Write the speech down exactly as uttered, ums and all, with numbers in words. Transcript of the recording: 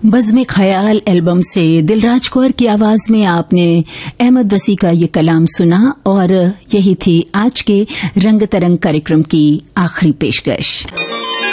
बज़्म ख्याल एल्बम से दिलराज कौर की आवाज में आपने अहमद वसी का ये कलाम सुना और यही थी आज के रंग तरंग कार्यक्रम की आखिरी पेशकश।